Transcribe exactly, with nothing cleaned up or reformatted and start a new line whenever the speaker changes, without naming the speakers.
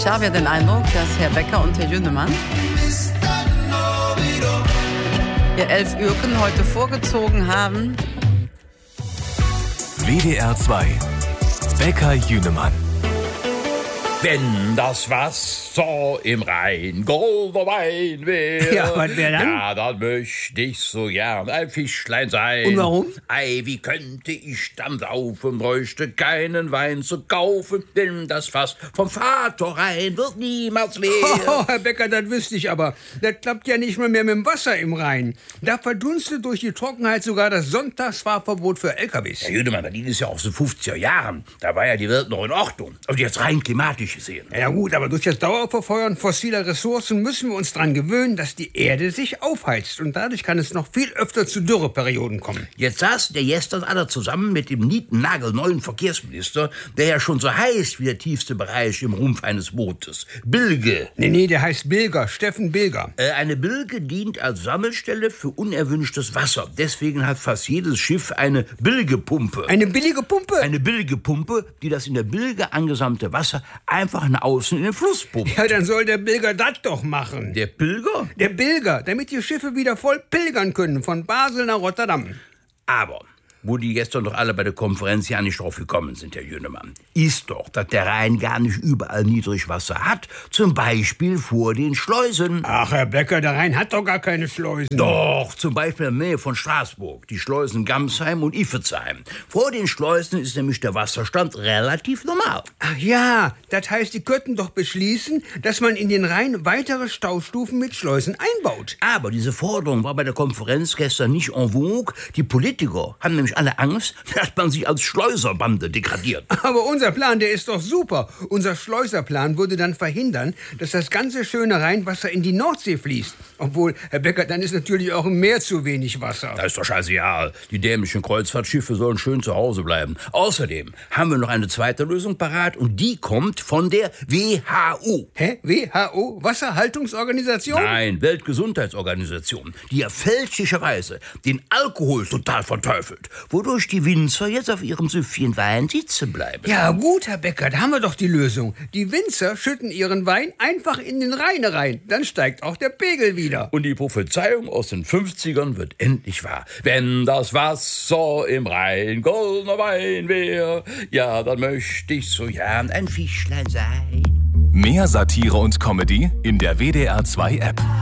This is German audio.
Ich habe ja den Eindruck, dass Herr Becker und Herr Jünemann ihr Elfürken heute vorgezogen haben.
W D R zwei. Becker Jünemann.
Wenn das Wasser im Rhein goldener Wein wäre,
Ja, was wär dann?
ja, dann möchte ich so gern ein Fischlein sein.
Und warum?
Ei, wie könnte ich dann laufen, bräuchte keinen Wein zu kaufen, denn das Fass vom Vater Rhein wird niemals leer.
Oh, Herr Becker, das wüsste ich aber. Das klappt ja nicht mal mehr mit dem Wasser im Rhein. Da verdunstet durch die Trockenheit sogar das Sonntagsfahrverbot für L K Ws.
Herr Jüdemann, das ist ja aus den fünfziger Jahren. Da war ja die Welt noch in Ordnung. Und jetzt rein klimatisch gesehen.
Ja gut, aber durch das Dauerverfeuern fossiler Ressourcen müssen wir uns daran gewöhnen, dass die Erde sich aufheizt. Und dadurch kann es noch viel öfter zu Dürreperioden kommen.
Jetzt saßen der gestern alle zusammen mit dem nietennagelneuen Verkehrsminister, der ja schon so heißt wie der tiefste Bereich im Rumpf eines Bootes. Bilge.
Nee, nee, der heißt Bilger, Steffen Bilger.
Äh, eine Bilge dient als Sammelstelle für unerwünschtes Wasser. Deswegen hat fast jedes Schiff eine Bilgepumpe.
Eine billige Pumpe?
Eine Bilgepumpe, die das in der Bilge angesammelte Wasser einfach nach außen in den Fluss pumpt.
Ja, dann soll der Bilger das doch machen.
Der Pilger?
Der Bilger, damit die Schiffe wieder voll pilgern können, von Basel nach Rotterdam.
Aber, wo die gestern doch alle bei der Konferenz ja nicht drauf gekommen sind, Herr Jünemann, ist doch, dass der Rhein gar nicht überall Niedrigwasser hat. Zum Beispiel vor den Schleusen.
Ach, Herr Becker, der Rhein hat doch gar keine Schleusen.
Doch, zum Beispiel in der Nähe von Straßburg, die Schleusen Gamsheim und Iffezheim. Vor den Schleusen ist nämlich der Wasserstand relativ normal.
Ach ja, das heißt, die könnten doch beschließen, dass man in den Rhein weitere Staustufen mit Schleusen einbaut.
Aber diese Forderung war bei der Konferenz gestern nicht en vogue. Die Politiker haben nämlich alle Angst, dass man sich als Schleuserbande degradiert.
Aber unser Plan, der ist doch super. Unser Schleuserplan würde dann verhindern, dass das ganze schöne Rheinwasser in die Nordsee fließt. Obwohl, Herr Becker, dann ist natürlich auch im Meer zu wenig Wasser.
Das ist doch scheißegal. Die dämlichen Kreuzfahrtschiffe sollen schön zu Hause bleiben. Außerdem haben wir noch eine zweite Lösung parat und die kommt von der W H O.
Hä? W H O? Wasserhaltungsorganisation?
Nein, Weltgesundheitsorganisation, die ja fälschlicherweise den Alkohol total verteufelt, wodurch die Winzer jetzt auf ihrem Süffchen Wein sitzen bleiben.
Ja gut, Herr Becker, da haben wir doch die Lösung. Die Winzer schütten ihren Wein einfach in den Rhein rein. Dann steigt auch der Pegel wieder.
Und die Prophezeiung aus den fünfzigern wird endlich wahr. Wenn das Wasser im Rhein goldener Wein wär, ja, dann möchte ich so gern ein Fischlein sein.
Mehr Satire und Comedy in der W D R zwei App.